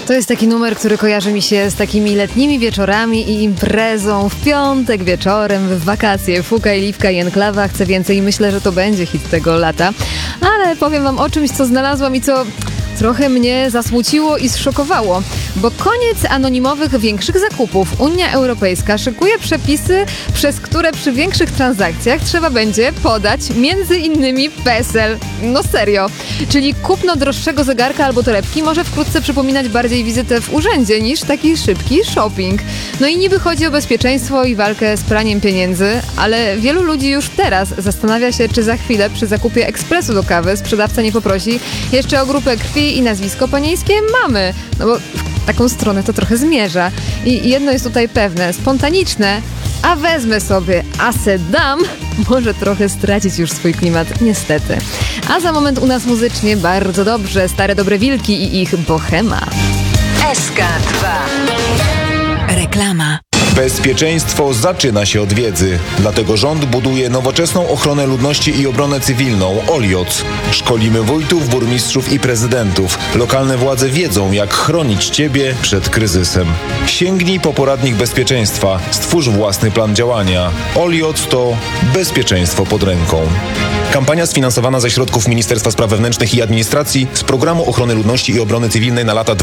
To jest taki numer, który kojarzy mi się z takimi letnimi wieczorami i imprezą w piątek wieczorem, w wakacje. Fuka i Liwka i Enklawa, chcę więcej i myślę, że to będzie hit tego lata. Ale powiem wam o czymś, co znalazłam i co trochę mnie zasmuciło i zszokowało, bo koniec anonimowych większych zakupów. Unia Europejska szykuje przepisy, przez które przy większych transakcjach trzeba będzie podać między innymi PESEL. No serio. Czyli kupno droższego zegarka albo torebki może wkrótce przypominać bardziej wizytę w urzędzie niż taki szybki shopping. No i niby chodzi o bezpieczeństwo i walkę z praniem pieniędzy, ale wielu ludzi już teraz zastanawia się, czy za chwilę przy zakupie ekspresu do kawy sprzedawca nie poprosi jeszcze o grupę krwi i nazwisko panieńskie mamy. No bo w taką stronę to trochę zmierza. I jedno jest tutaj pewne, spontaniczne, a wezmę sobie, a se dam, może trochę stracić już swój klimat, niestety. A za moment u nas muzycznie bardzo dobrze, Stare Dobre Wilki i ich Bohema. SK2. Reklama. Bezpieczeństwo zaczyna się od wiedzy. Dlatego rząd buduje nowoczesną ochronę ludności i obronę cywilną OLIOC. Szkolimy wójtów, burmistrzów i prezydentów. Lokalne władze wiedzą, jak chronić Ciebie przed kryzysem. Sięgnij po poradnik bezpieczeństwa. Stwórz własny plan działania. OLIOC to bezpieczeństwo pod ręką. Kampania sfinansowana ze środków Ministerstwa Spraw Wewnętrznych i Administracji z Programu Ochrony Ludności i Obrony Cywilnej na lata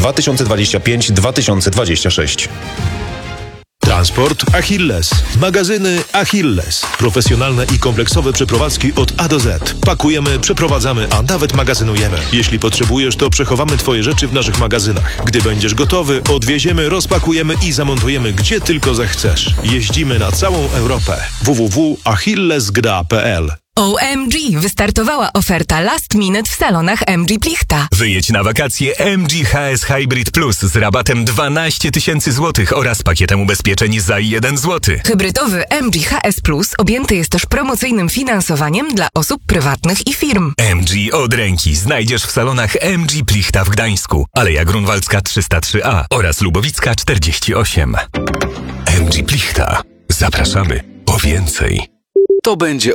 2025-2026. Transport Achilles. Magazyny Achilles. Profesjonalne i kompleksowe przeprowadzki od A do Z. Pakujemy, przeprowadzamy, a nawet magazynujemy. Jeśli potrzebujesz, to przechowamy Twoje rzeczy w naszych magazynach. Gdy będziesz gotowy, odwieziemy, rozpakujemy i zamontujemy gdzie tylko zechcesz. Jeździmy na całą Europę. www.achillesgra.pl. OMG! Wystartowała oferta Last Minute w salonach MG Plichta. Wyjedź na wakacje MG HS Hybrid Plus z rabatem 12 000 złotych oraz pakietem ubezpieczeń za 1 zł. Hybrydowy MG HS Plus objęty jest też promocyjnym finansowaniem dla osób prywatnych i firm. MG od ręki znajdziesz w salonach MG Plichta w Gdańsku, Aleja Grunwaldzka 303A oraz Lubowicka 48. MG Plichta. Zapraszamy po więcej. To będzie